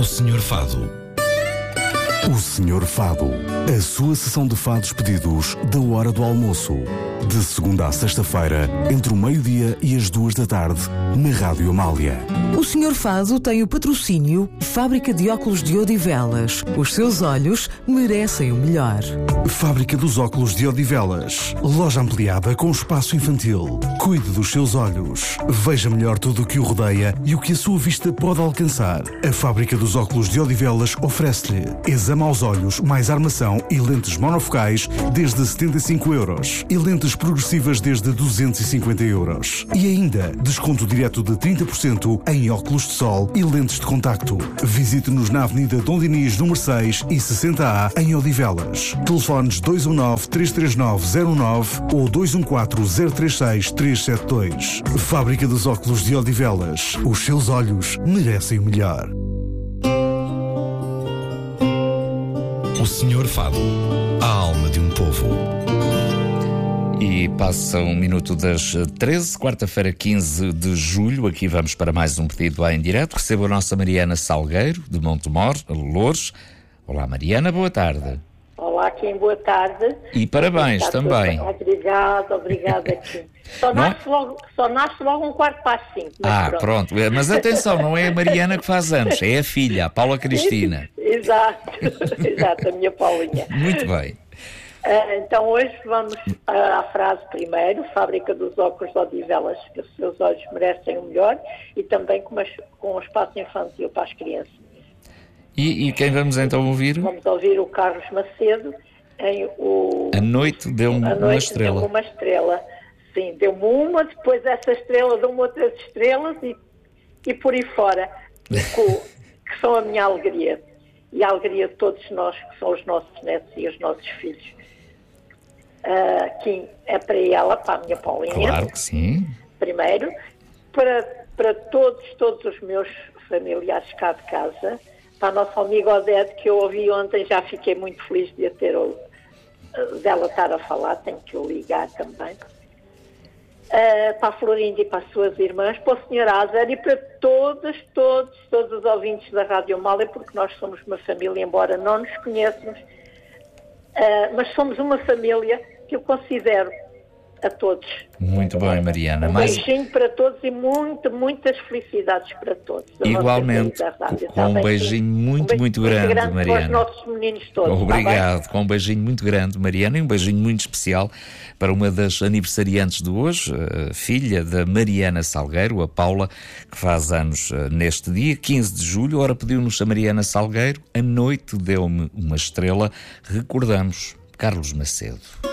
O Senhor Fado. O Senhor Fado. A sua sessão de fados pedidos da hora do almoço. De segunda à sexta-feira, entre o meio-dia e as 2 da tarde, na Rádio Amália. O Senhor Fado tem o patrocínio Fábrica de Óculos de Odivelas. Os seus olhos merecem o melhor. Fábrica dos Óculos de Odivelas. Loja ampliada com espaço infantil. Cuide dos seus olhos. Veja melhor tudo o que o rodeia e o que a sua vista pode alcançar. A Fábrica dos Óculos de Odivelas oferece-lhe exame aos olhos, mais armação e lentes monofocais desde 75 euros. E lentes progressivas desde 250 euros. E ainda, desconto direto de 30% em óculos de sol e lentes de contacto. Visite-nos na Avenida Dom Dinis, número 6 e 60A, em Odivelas. Telefones 219-339-09 ou 214-036-372. Fábrica dos Óculos de Odivelas. Os seus olhos merecem o melhor. O Senhor Fado. A alma de um povo. E passa um minuto das 13, quarta-feira, 15 de julho. Aqui vamos para mais um pedido em direto. Recebo a nossa Mariana Salgueiro, de Montemor, Loures. Olá, Mariana, boa tarde. Olá, Kim, boa tarde. E parabéns também. Obrigada, Kim. Só nasce logo um quarto para as 5. Pronto. Mas atenção, não é a Mariana que faz anos, é a filha, a Paula Cristina. Exato, a minha Paulinha. Muito bem. Então hoje vamos à frase primeiro, Fábrica dos Óculos de Odivelas, que os seus olhos merecem o melhor, e também com um espaço infantil para as crianças. E quem vamos então ouvir? Vamos ouvir o Carlos Macedo em o... A noite deu-me uma estrela. Deu-me uma estrela. Sim, deu-me uma, depois essa estrela deu-me outras estrelas e por aí fora, que são a minha alegria. E a alegria de todos nós, que são os nossos netos e os nossos filhos. Kim, é para ela, para a minha Paulinha. Claro que sim. Primeiro, para todos os meus familiares cá de casa, para a nossa amiga Odete, que eu ouvi ontem, já fiquei muito feliz dela estar a falar, tenho que o ligar também. Para a Florinda e para as suas irmãs, para o Sr. Azer e para todos os ouvintes da Rádio Amália, porque nós somos uma família, embora não nos conheçamos, mas somos uma família que eu considero a todos. Muito bem, Mariana. Um beijinho para todos e muitas felicidades para todos. Igualmente, com um beijinho muito grande, Mariana. Para os nossos meninos todos. Obrigado, com um beijinho muito grande, Mariana, e um beijinho muito especial para uma das aniversariantes de hoje, filha da Mariana Salgueiro, a Paula, que faz anos neste dia, 15 de julho. Ora, pediu-nos a Mariana Salgueiro, a noite deu-me uma estrela. Recordamos Carlos Macedo.